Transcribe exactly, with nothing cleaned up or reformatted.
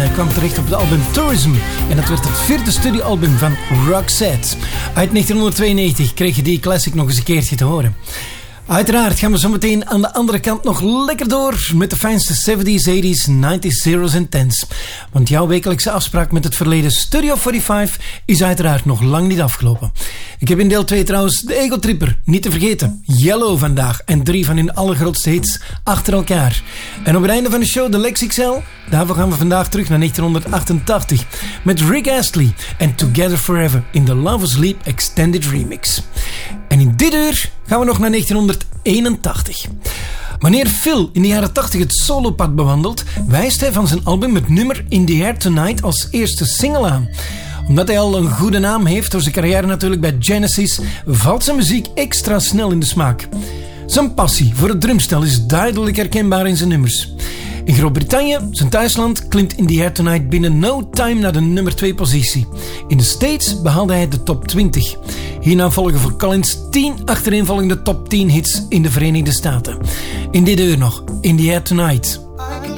hij kwam terecht op het album Tourism. En dat werd het vierde studioalbum van Roxette. Uit negentienhonderdtweeënnegentig kreeg je die classic nog eens een keertje te horen. Uiteraard gaan we zo meteen aan de andere kant nog lekker door met de fijnste zeventies, tachtigs, nineties, zeros en tens. Want jouw wekelijkse afspraak met het verleden Studio vijfenveertig is uiteraard nog lang niet afgelopen. Ik heb in deel twee trouwens de Ego Tripper, niet te vergeten, Yellow vandaag en drie van hun allergrootste hits achter elkaar. En op het einde van de show de Lex X L, daarvoor gaan we vandaag terug naar negentienhonderdachtentachtig met Rick Astley en Together Forever in de Love Asleep Extended Remix. En in dit uur gaan we nog naar negentienhonderdeenentachtig. Wanneer Phil in de jaren tachtig het solopad bewandelt, wijst hij van zijn album het nummer In The Air Tonight als eerste single aan. Omdat hij al een goede naam heeft door zijn carrière natuurlijk bij Genesis, valt zijn muziek extra snel in de smaak. Zijn passie voor het drumstel is duidelijk herkenbaar in zijn nummers. In Groot-Brittannië, zijn thuisland, klimt In The Air Tonight binnen no time naar de nummer twee positie. In de States behaalde hij de top twintig. Hierna volgen voor Collins tien achtereenvolgende top tien hits in de Verenigde Staten. In dit uur nog, In The Air Tonight.